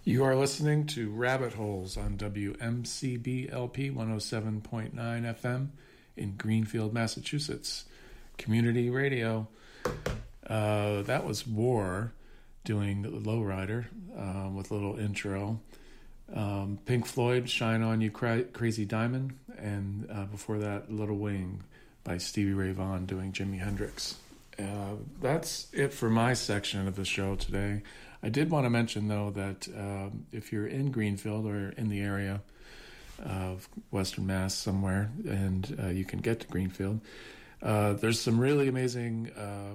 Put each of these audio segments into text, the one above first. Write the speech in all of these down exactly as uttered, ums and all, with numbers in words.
You are listening to Rabbit Holes on W M C B L P one oh seven point nine F M in Greenfield, Massachusetts. Community radio. Uh, that was War doing Lowrider uh, with a little intro. Um, Pink Floyd, Shine On You Cra- Crazy Diamond. And uh, before that, Little Wing by Stevie Ray Vaughan doing Jimi Hendrix. Uh, that's it for my section of the show today. I did want to mention, though, that uh, if you're in Greenfield or in the area of Western Mass somewhere, and uh, you can get to Greenfield, uh, there's some really amazing, uh,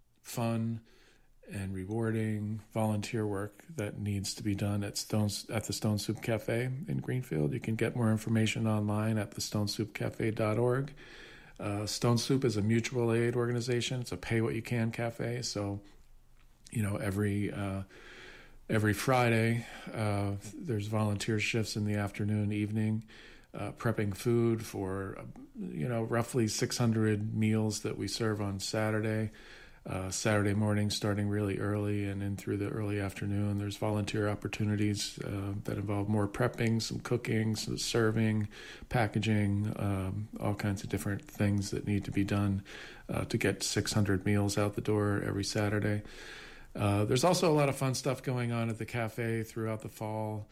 fun, and rewarding volunteer work that needs to be done at Stones at the Stone Soup Cafe in Greenfield. You can get more information online at the stone soup cafe dot org. Uh, Stone Soup is a mutual aid organization. It's a pay-what-you-can cafe. So, you know, every uh, every Friday, uh, there's volunteer shifts in the afternoon, evening, uh, prepping food for, uh, you know, roughly six hundred meals that we serve on Saturday. Uh, Saturday morning, starting really early and in through the early afternoon. There's volunteer opportunities uh, that involve more prepping, some cooking, some serving, packaging, um, all kinds of different things that need to be done uh, to get six hundred meals out the door every Saturday. Uh, there's also a lot of fun stuff going on at the cafe throughout the fall,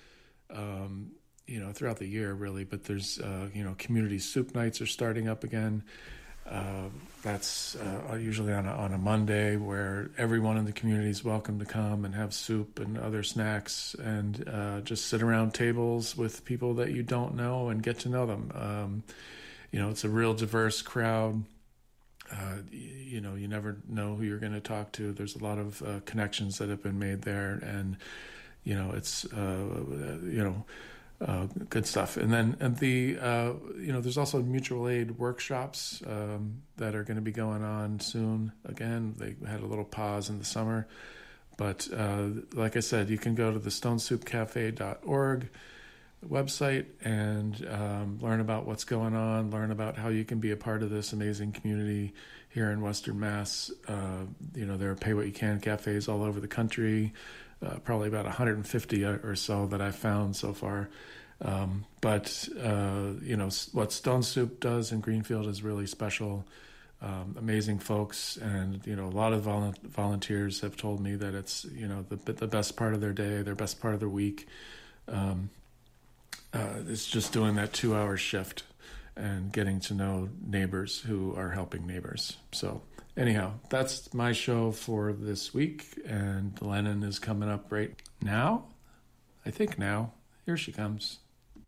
um, you know, throughout the year, really. But there's, uh, you know, community soup nights are starting up again. Uh, that's uh, usually on a, on a Monday, where everyone in the community is welcome to come and have soup and other snacks and uh, just sit around tables with people that you don't know and get to know them. Um, you know, it's a real diverse crowd. Uh, you, you know, you never know who you're going to talk to. There's a lot of uh, connections that have been made there, and you know, it's uh, you know. Uh, good stuff. And then and the, uh, you know, there's also mutual aid workshops um, that are going to be going on soon. Again, they had a little pause in the summer. But uh, like I said, you can go to the stone soup cafe dot org website and um, learn about what's going on, learn about how you can be a part of this amazing community here in Western Mass. Uh, you know, there are pay-what-you-can cafes all over the country. Uh, probably about one hundred fifty or so that I've found so far. Um, but, uh, you know, what Stone Soup does in Greenfield is really special. Um, amazing folks. And, you know, a lot of vol- volunteers have told me that it's, you know, the, the best part of their day, their best part of their week. Um, uh, it's just doing that two-hour shift and getting to know neighbors who are helping neighbors. So anyhow, that's my show for this week, and Lennon is coming up right now. I think now. Here she comes.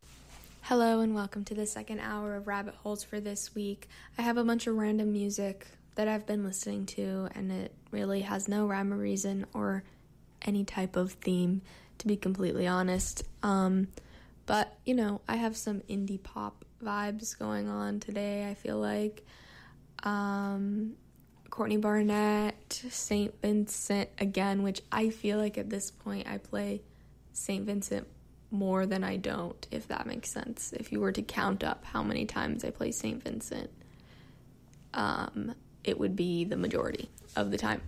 Hello and welcome to the second hour of Rabbit Holes for this week. I have a bunch of random music that I've been listening to, and it really has no rhyme or reason or any type of theme, to be completely honest. Um, but, you know, I have some indie pop vibes going on today, I feel like. Um... Courtney Barnett, Saint Vincent again, which I feel like at this point I play Saint Vincent more than I don't, if that makes sense. If you were to count up how many times I play Saint Vincent, um, it would be the majority of the time.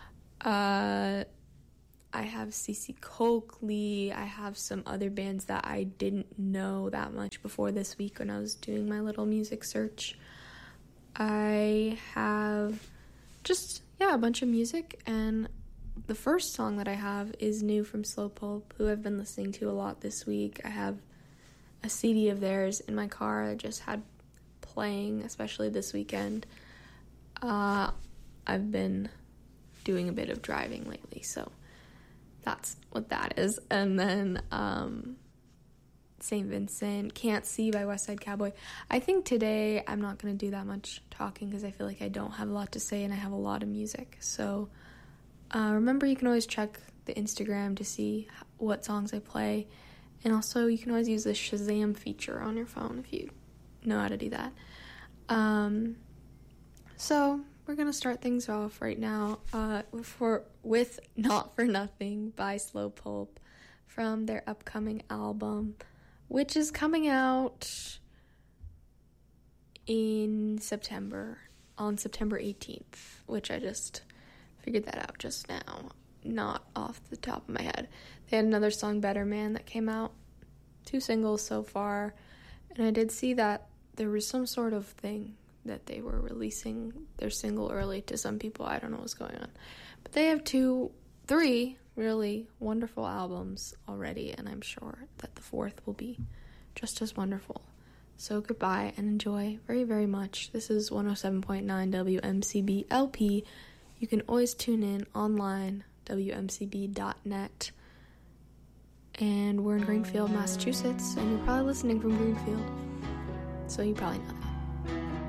Uh, I have Cece Coakley. I have some other bands that I didn't know that much before this week when I was doing my little music search. I have just, yeah, a bunch of music, and the first song that I have is new from Slow Pulp, who I've been listening to a lot this week. I have a C D of theirs in my car I just had playing, especially this weekend. Uh, I've been doing a bit of driving lately, so that's what that is. And then um, Saint Vincent, Can't See by West Side Cowboy. I think today I'm not going to do that much talking because I feel like I don't have a lot to say and I have a lot of music. So uh, remember, you can always check the Instagram to see what songs I play. And also, you can always use the Shazam feature on your phone if you know how to do that. Um, so we're going to start things off right now uh, for with Not For Nothing by Slow Pulp from their upcoming album, which is coming out in September, on September eighteenth, which I just figured that out just now. not off the top of my head. They had another song, Better Man, that came out. Two singles so far. And I did see that there was some sort of thing that they were releasing their single early to some people. I don't know what's going on. But they have two, three really wonderful albums already, and I'm sure that the fourth will be just as wonderful. So goodbye and enjoy very, very much. This is one oh seven point nine W M C B L P. You can always tune in online, W M C B dot net. And we're in Greenfield, Massachusetts, and you're probably listening from Greenfield, so you probably know that.